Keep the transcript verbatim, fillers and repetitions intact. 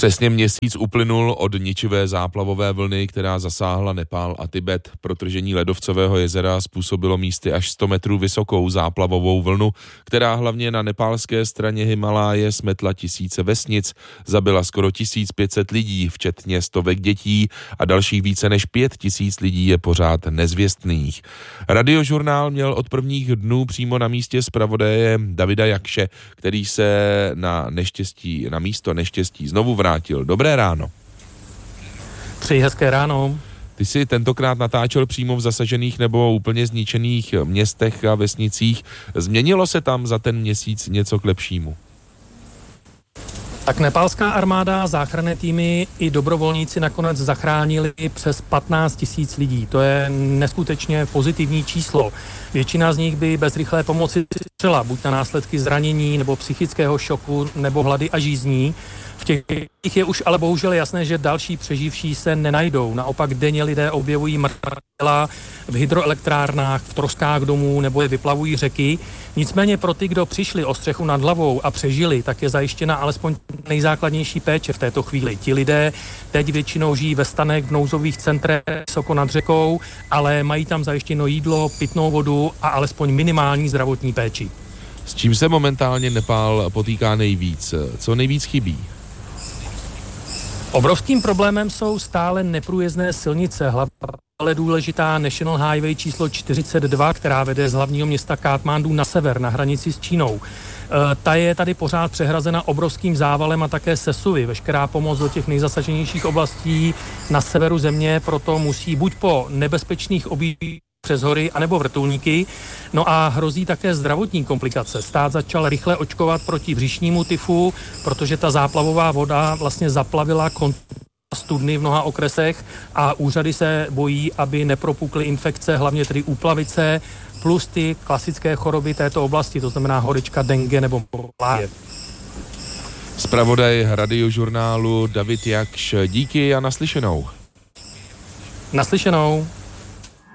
Přesně měsíc uplynul od ničivé záplavové vlny, která zasáhla Nepál a Tibet. Protržení ledovcového jezera způsobilo místy až sto metrů vysokou záplavovou vlnu, která hlavně na nepálské straně Himaláje smetla tisíce vesnic, zabila skoro tisíc pět set lidí, včetně stovek dětí, a dalších více než pět tisíc lidí je pořád nezvěstných. Radiožurnál měl od prvních dnů přímo na místě zpravodaje Davida Jakše, který se na neštěstí, na místo neštěstí znovu vrátil. Dobré ráno. Přeji hezké ráno. Ty jsi tentokrát natáčel přímo v zasažených nebo úplně zničených městech a vesnicích. Změnilo se tam za ten měsíc něco k lepšímu? Tak nepálská armáda, záchranné týmy i dobrovolníci nakonec zachránili přes patnáct tisíc lidí. To je neskutečně pozitivní číslo. Většina z nich by bez rychlé pomoci střela, buď na následky zranění nebo psychického šoku nebo hlady a žízní. V těch je už ale bohužel jasné, že další přeživší se nenajdou. Naopak denně lidé objevují mrtvá těla v hydroelektrárnách, v troskách domů nebo je vyplavují řeky. Nicméně pro ty, kdo přišli o střechu nad hlavou a přežili, tak je zajištěna alespoň nejzákladnější péče v této chvíli. Ti lidé teď většinou žijí ve stanech v nouzových centrech vysoko nad řekou, ale mají tam zajištěno jídlo, pitnou vodu a alespoň minimální zdravotní péči. S čím se momentálně Nepál potýká nejvíc? Co nejvíc chybí? Obrovským problémem jsou stále neprůjezdné silnice, hlavně důležitá National Highway číslo čtyřicet dva, která vede z hlavního města Katmandu na sever, na hranici s Čínou. E, ta je tady pořád přehrazena obrovským závalem a také sesuvy. Veškerá pomoc do těch nejzasaženějších oblastí na severu země proto musí buď po nebezpečných objízdech přes hory anebo vrtulníky. No a hrozí také zdravotní komplikace. Stát začal rychle očkovat proti břišnímu tyfu, protože ta záplavová voda vlastně zaplavila studny v mnoha okresech a úřady se bojí, aby nepropukly infekce, hlavně tedy úplavice, plus ty klasické choroby této oblasti, to znamená horečka, dengue nebo malárie. Zpravodaj radiožurnálu David Jakš, díky a naslyšenou. Naslyšenou.